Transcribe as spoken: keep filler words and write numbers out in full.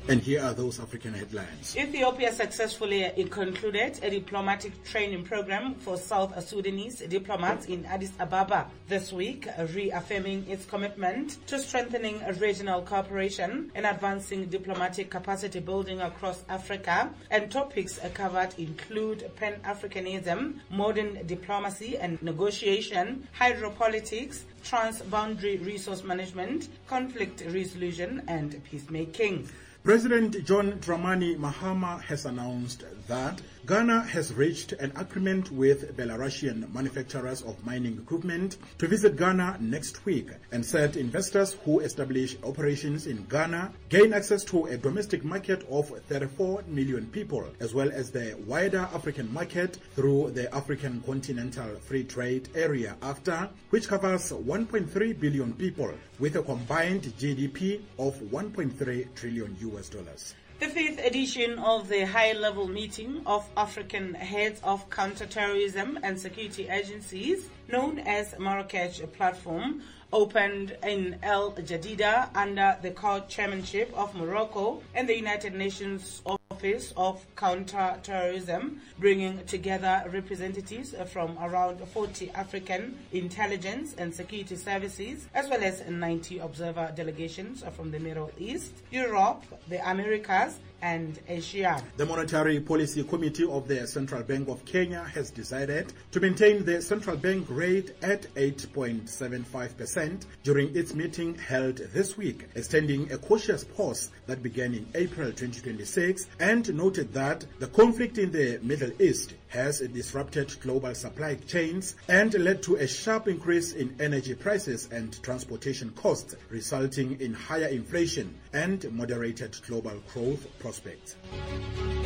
And here are those African headlines. Ethiopia successfully concluded a diplomatic training program for South Sudanese diplomats in Addis Ababa this week, reaffirming its commitment to strengthening regional cooperation and advancing diplomatic capacity building across Africa. And topics covered include Pan-Africanism, modern diplomacy and negotiation, hydropolitics, trans-boundary resource management, conflict resolution, and peacemaking. President John Dramani Mahama has announced that Ghana has reached an agreement with Belarusian manufacturers of mining equipment to visit Ghana next week, and said investors who establish operations in Ghana gain access to a domestic market of thirty-four million people, as well as the wider African market through the African Continental Free Trade Area, AfCFTA, which covers one point three billion people with a combined G D P of one point three trillion U S dollars. The fifth edition of the high-level meeting of African heads of counterterrorism and security agencies, known as Marrakech Platform, opened in El Jadida under the co-chairmanship of Morocco and the United Nations Office of Counter-Terrorism, bringing together representatives from around forty African intelligence and security services, as well as ninety observer delegations from the Middle East, Europe, the Americas, and Asia. The Monetary Policy Committee of the Central Bank of Kenya has decided to maintain the central bank rate at eight point seven five percent during its meeting held this week, extending a cautious pause that began in April twenty twenty-six, and noted that the conflict in the Middle East has disrupted global supply chains and led to a sharp increase in energy prices and transportation costs, resulting in higher inflation and moderated global growth prospects.